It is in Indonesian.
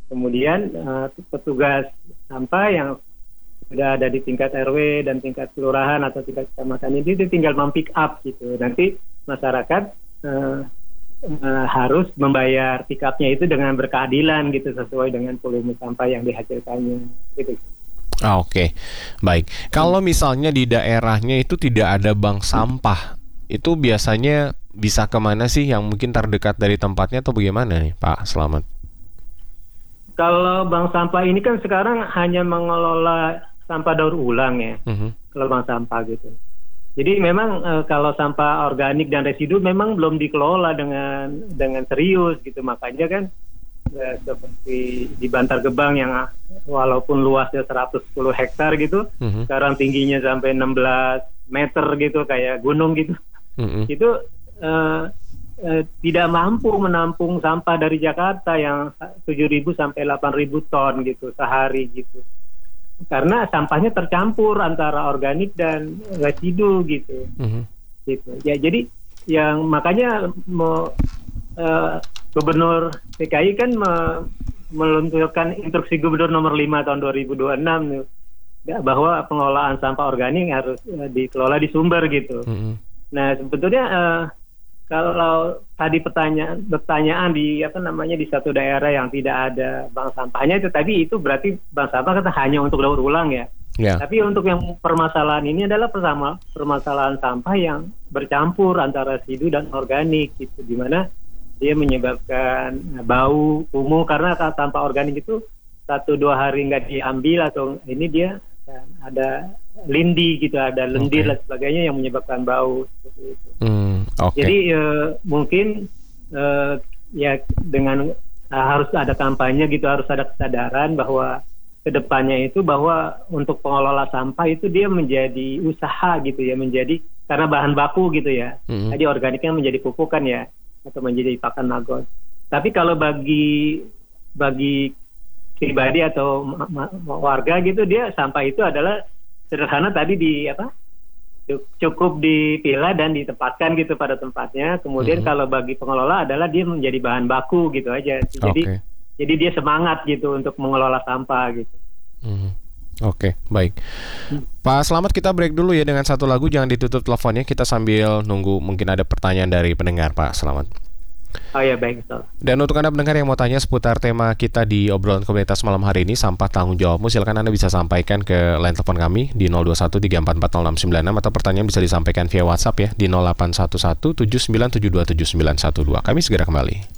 Kemudian petugas sampah yang sudah ada di tingkat RW dan tingkat kelurahan atau tingkat kecamatan ini tinggal mem-pick up gitu. Nanti masyarakat harus membayar pick up-nya itu dengan berkeadilan gitu, sesuai dengan volume sampah yang dihasilkannya gitu. Oke. Baik. Kalau misalnya di daerahnya itu tidak ada bank sampah, itu biasanya bisa kemana sih, yang mungkin terdekat dari tempatnya atau bagaimana nih Pak Slamet? Kalau bank sampah ini kan sekarang hanya mengelola sampah daur ulang ya, kalau bank sampah gitu. Jadi memang kalau sampah organik dan residu memang belum dikelola dengan serius gitu. Makanya kan seperti di Bantar Gebang yang walaupun luasnya 110 hektar gitu, sekarang tingginya sampai 16 meter gitu kayak gunung gitu. Itu tidak mampu menampung sampah dari Jakarta yang 7.000 sampai 8.000 ton gitu sehari gitu. Karena sampahnya tercampur antara organik dan residu gitu. Gitu. Ya, jadi yang makanya Gubernur DKI kan meluncurkan instruksi Gubernur nomor 5 tahun 2026 bahwa pengelolaan sampah organik harus dikelola di sumber gitu. Nah, sebetulnya kalau tadi pertanyaan di di satu daerah yang tidak ada bank sampahnya itu berarti bank sampah kan hanya untuk daur ulang ya. Tapi untuk yang permasalahan ini adalah permasalahan sampah yang bercampur antara residu dan organik gitu, di mana dia menyebabkan bau, kumuh, karena sampah organik itu 1-2 hari nggak diambil atau ini dia ada lindi gitu, ada lendir dan sebagainya yang menyebabkan bau seperti itu. Jadi mungkin ya dengan harus ada kampanye gitu, harus ada kesadaran bahwa kedepannya itu bahwa untuk pengelola sampah itu dia menjadi usaha gitu ya, menjadi karena bahan baku gitu ya. Jadi organiknya menjadi pupuk kan ya, atau menjadi pakan maggot. Tapi kalau bagi pribadi atau warga gitu, dia sampah itu adalah sederhana tadi cukup dipilah dan ditempatkan gitu pada tempatnya. Kemudian kalau bagi pengelola adalah dia menjadi bahan baku gitu aja. Jadi dia semangat gitu untuk mengelola sampah gitu. Oke, baik. Pak Slamet, kita break dulu ya dengan satu lagu, jangan ditutup teleponnya, kita sambil nunggu mungkin ada pertanyaan dari pendengar Pak Slamet. Oh ya, baik. Dan untuk Anda pendengar yang mau tanya seputar tema kita di obrolan komunitas malam hari ini, sampah tanggung jawabmu, silakan Anda bisa sampaikan ke line telepon kami di 0213440696 atau pertanyaan bisa disampaikan via WhatsApp ya di 081179727912. Kami segera kembali.